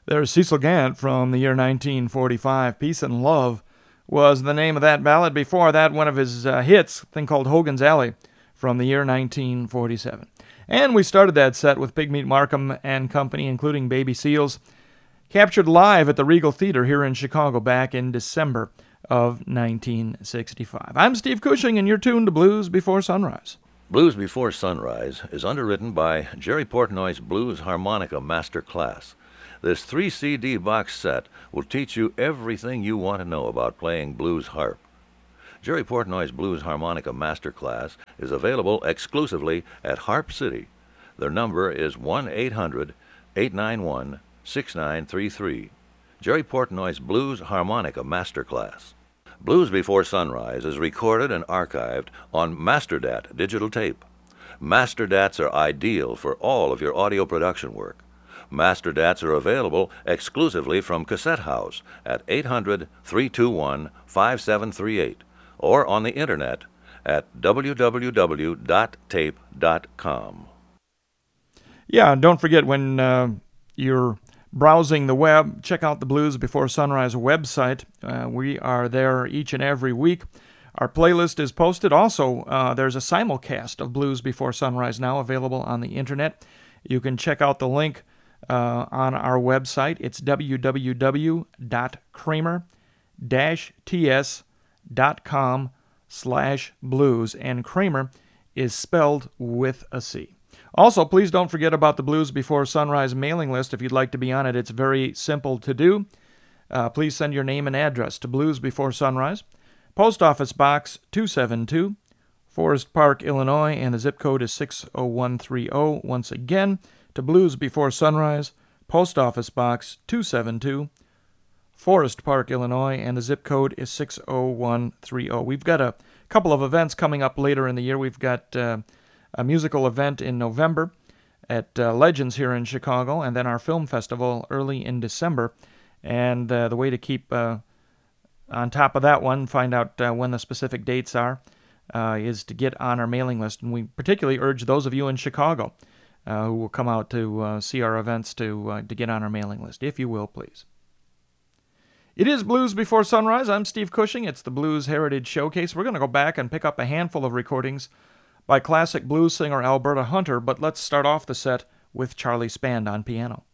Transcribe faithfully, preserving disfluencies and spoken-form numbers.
There's Cecil Gant from the year nineteen forty-five. Peace and Love was the name of that ballad. Before that, one of his uh, hits, a thing called Hogan's Alley, from the year nineteen forty-seven. And we started that set with Big Meat Markham and company, including Baby Seals, captured live at the Regal Theater here in Chicago back in December of nineteen sixty-five. I'm Steve Cushing, and you're tuned to Blues Before Sunrise. Blues Before Sunrise is underwritten by Jerry Portnoy's Blues Harmonica Master Class. This three C D box set will teach you everything you want to know about playing blues harp. Jerry Portnoy's Blues Harmonica Master Class is available exclusively at Harp City. Their number is one eight hundred, eight nine one, six nine three three. Jerry Portnoy's Blues Harmonica Master Class. Blues Before Sunrise is recorded and archived on MasterDat digital tape. MasterDats are ideal for all of your audio production work. MasterDats are available exclusively from Cassette House at eight hundred, three two one, five seven three eight or on the internet at w w w dot tape dot com. Yeah, and don't forget when uh, you're browsing the web, check out the Blues Before Sunrise website. Uh, we are there each and every week. Our playlist is posted. Also, uh, there's a simulcast of Blues Before Sunrise now available on the internet. You can check out the link uh, on our website. It's w w w dot kramer dash t s dot com slash blues, and Kramer is spelled with a C. Also, please don't forget about the Blues Before Sunrise mailing list. If you'd like to be on it, it's very simple to do. Uh, please send your name and address to Blues Before Sunrise, Post Office Box two seventy-two, Forest Park, Illinois, and the zip code is six oh one three oh. Once again, to Blues Before Sunrise, Post Office Box two seventy-two, Forest Park, Illinois, and the zip code is six oh one three oh. We've got a couple of events coming up later in the year. We've got uh, a musical event in November at uh, Legends here in Chicago, and then our film festival early in December. And uh, the way to keep uh, on top of that one, find out uh, when the specific dates are, uh, is to get on our mailing list. And we particularly urge those of you in Chicago uh, who will come out to uh, see our events to uh, to get on our mailing list, if you will, please. It is Blues Before Sunrise. I'm Steve Cushing. It's the Blues Heritage Showcase. We're going to go back and pick up a handful of recordings by classic blues singer Alberta Hunter, but let's start off the set with Charlie Spand on piano.